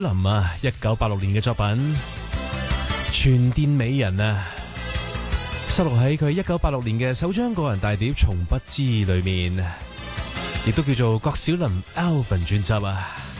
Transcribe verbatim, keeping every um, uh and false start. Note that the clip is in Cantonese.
林啊，一九八六年嘅作品《傳電美人》啊，收錄喺佢一九八六年嘅首張個人大碟《從不知》裏面，亦都叫做郭小霖 Alvin 專輯啊。